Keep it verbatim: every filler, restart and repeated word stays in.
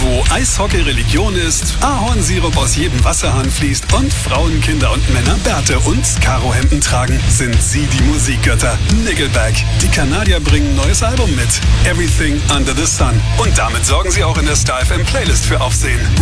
Wo Eishockey Religion ist, Ahornsirup aus jedem Wasserhahn fließt und Frauen, Kinder und Männer Bärte und Karohemden tragen, sind sie die Musikgötter. Nickelback. Die Kanadier bringen ein neues Album mit. Everything Under the Sun. Und damit sorgen sie auch in der Style F M Playlist für Aufsehen.